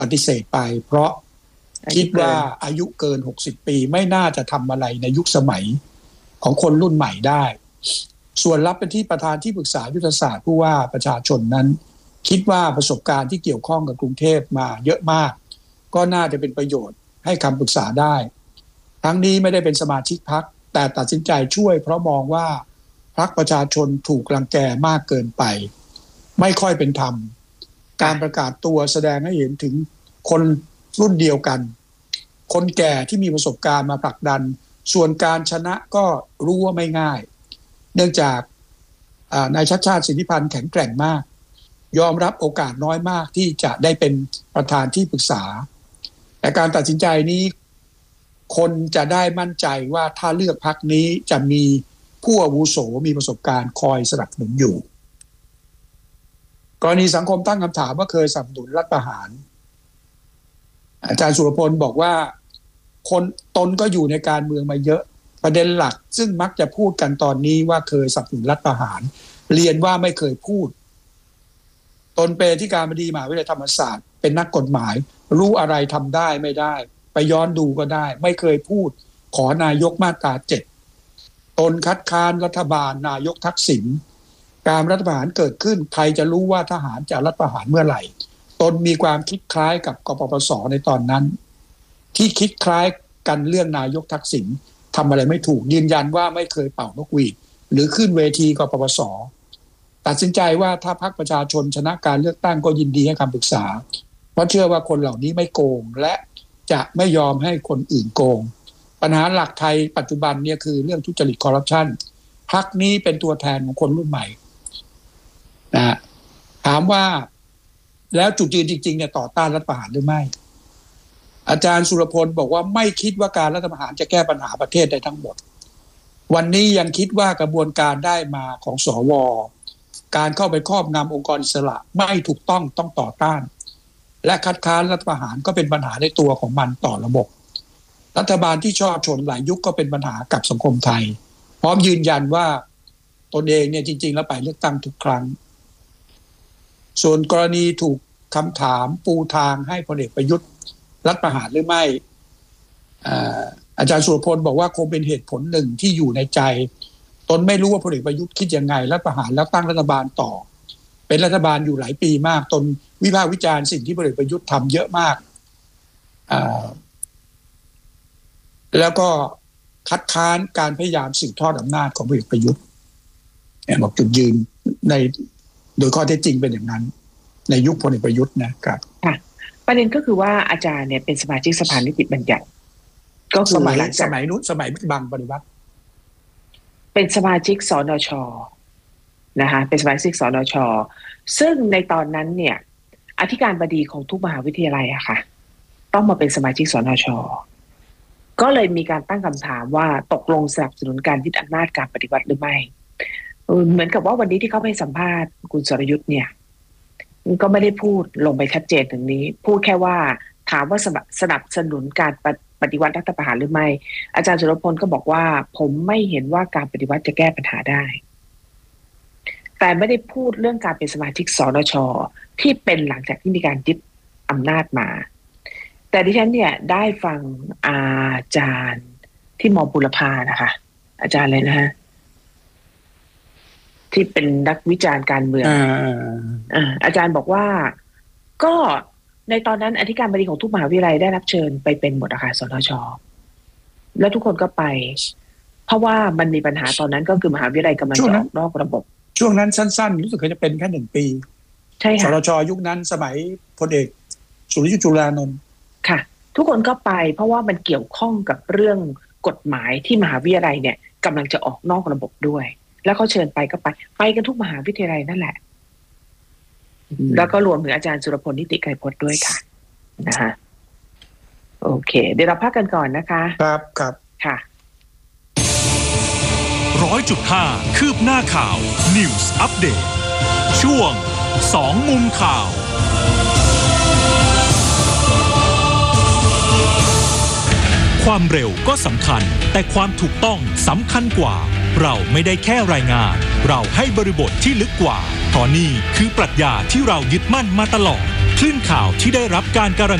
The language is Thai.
ปฏิเสธไปเพราะคิดว่าอายุเกิน60ปีไม่น่าจะทำอะไรในยุคสมัยของคนรุ่นใหม่ได้ส่วนรับเป็นที่ประธานที่ปรึกษายุทธศาสตร์ผู้ว่าประชาชนนั้นคิดว่าประสบการณ์ที่เกี่ยวข้องกับกรุงเทพมาเยอะมากก็น่าจะเป็นประโยชน์ให้คำปรึกษาได้ทั้งนี้ไม่ได้เป็นสมาชิกพรรคแต่ตัดสินใจช่วยเพราะมองว่าพรรคประชาชนถูกรังแกมากเกินไปไม่ค่อยเป็นธรรมการประกาศตัวแสดงให้เห็นถึงคนรุ่นเดียวกันคนแก่ที่มีประสบการณ์มาผลักดันส่วนการชนะก็รู้ว่าไม่ง่ายเนื่องจากนายชัชชาติสิทธิพันธ์แข็งแกร่งมากยอมรับโอกาสน้อยมากที่จะได้เป็นประธานที่ปรึกษาแต่การตัดสินใจนี้คนจะได้มั่นใจว่าถ้าเลือกพรรคนี้จะมีผู้อาวุโสมีประสบการณ์คอยสนับสนุนอยู่กรณีสังคมตั้งคำถามว่าเคยสนับสนุนรัฐประหารอาจารย์สุรพลบอกว่าคนตนก็อยู่ในการเมืองมาเยอะประเด็นหลักซึ่งมักจะพูดกันตอนนี้ว่าเคยสนับสนุนรัฐประหารเรียนว่าไม่เคยพูดตนเป็นที่การบดีมหาวิทยาลัยธรรมศาสตร์เป็นนักกฎหมายรู้อะไรทำได้ไม่ได้ไปย้อนดูก็ได้ไม่เคยพูดขอนายกมาตรา7ตนคัดค้านรัฐบาลนายกทักษิณการรัฐประหารเกิดขึ้นใครจะรู้ว่าทหารจะรัฐประหารเมื่อไหร่ตนมีความคิดคล้ายกับกปปสในตอนนั้นที่คิดคล้ายกันเรื่องนายกทักษิณทำอะไรไม่ถูกยืนยันว่าไม่เคยเป่านกหวีดหรือขึ้นเวทีกปปสตัดสินใจว่าถ้าพรรคประชาชนชนะการเลือกตั้งก็ยินดีให้คำปรึกษาเพราะเชื่อว่าคนเหล่านี้ไม่โกงและจะไม่ยอมให้คนอื่นโกงปัญหาหลักไทยปัจจุบันเนี่ยคือเรื่องทุจริตคอร์รัปชันพรรคนี้เป็นตัวแทนของคนรุ่นใหม่นะถามว่าแล้วจุดยืนจริงๆเนี่ยต่อต้านรัฐประหารหรือไม่อาจารย์สุรพลบอกว่าไม่คิดว่าการรัฐประหารจะแก้ปัญหาประเทศได้ทั้งหมดวันนี้ยังคิดว่ากระบวนการได้มาของสวการเข้าไปครอบงำองค์กรอิสระไม่ถูกต้องต่อต้านและคัดค้านรัฐประหารก็เป็นปัญหาในตัวของมันต่อระบบรัฐบาลที่ชอบชนหลายยุคก็เป็นปัญหากับสังคมไทยพร้อมยืนยันว่าตนเองเนี่ยจริงๆแล้วไปเลือกตั้งทุกครั้งส่วนกรณีถูกคำถามปูทางให้พลเอกประยุทธ์รัฐประหารหรือไม่อาจารย์สุรพลบอกว่าคงเป็นเหตุผลหนึ่งที่อยู่ในใจตนไม่รู้ว่าพลเอกประยุทธ์คิดยังไงรัฐประหารแล้วตั้งรัฐบาลต่อเป็นรัฐบาลอยู่หลายปีมากตนวิพากษ์วิจารณ์สิ่งที่พลเอกประยุทธ์ทำเยอะมากแล้วก็คัดค้านการพยายามสืบทอดอำนาจของพลเอกประยุทธ์บอกจุดยืนในโดยข้อเท็จจริงเป็นอย่างนั้นในยุคพลเอกประยุทธ์นะครับประเด็นก็คือว่าอาจารย์เนี่ยเป็นสมาชิกสภานิติบัญญัติก็คือสมัยนู้นสมัยบางปฏิวัติเป็นสมาชิกสนช.นะคะเป็นสมาชิกสนช.ซึ่งในตอนนั้นเนี่ยอธิการบดีของทุกมหาวิทยาลัยอะค่ะต้องมาเป็นสมาชิกสนช.ก็เลยมีการตั้งคำถามว่าตกลงสนับสนุนการยึดอำนาจการปฏิวัติหรือไม่เหมือนกับว่าวันนี้ที่เขาไปสัมภาษณ์คุณสรยุทธ์เนี่ยก็ไม่ได้พูดลงไปชัดเจนถึงนี้พูดแค่ว่าถามว่าสนับสนุนการปฏิวัติรัฐประหารหรือไม่อาจารย์สุรพลก็บอกว่าผมไม่เห็นว่าการปฏิวัติจะแก้ปัญหาได้แต่ไม่ได้พูดเรื่องการเป็นสมาชิกสนช.ที่เป็นหลังจากที่มีการยึดอำนาจมาแต่ดิฉันเนี่ยได้ฟังอาจารย์ที่ม.บุรพานะคะอาจารย์เลยนะฮะที่เป็นนักวิจารณ์การเมืองอาจารย์บอกว่าก็ในตอนนั้นอธิการบดีของทุกมหาวิทยาลัยได้รับเชิญไปเป็นหมดอะค่ะสนช.แล้วทุกคนก็ไปเพราะว่ามันมีปัญหาตอนนั้นก็คือมหาวิทยาลัยกำลังจะออกนอกระบบช่วงนั้นสั้นๆรู้สึกจะเป็นแค่1 ปีใช่ค่ะสนช.ยุคนั้นสมัยพลเอกสุรยุทธจุลานนท์ค่ะทุกคนก็ไปเพราะว่ามันเกี่ยวข้องกับเรื่องกฎหมายที่มหาวิทยาลัยเนี่ยกำลังจะออกนอกระบบด้วยแล้วเขาเชิญไปก็ไปกันทุกมหาวิทยาลัยนั่นแหละแล้วก็รวมถึงอาจารย์สุรพลนิติไกรพจน์ด้วยค่ะนะคะโอเคเดี๋ยวเราพักกันก่อนนะคะครับค่ะ 100.5 คืบหน้าข่าว News Update ช่วง2มุมข่าวความเร็วก็สำคัญแต่ความถูกต้องสำคัญกว่าเราไม่ได้แค่รายงานเราให้บริบทที่ลึกกว่าเพราะนี่คือปรัชญาที่เรายึดมั่นมาตลอดคลื่นข่าวที่ได้รับการการัน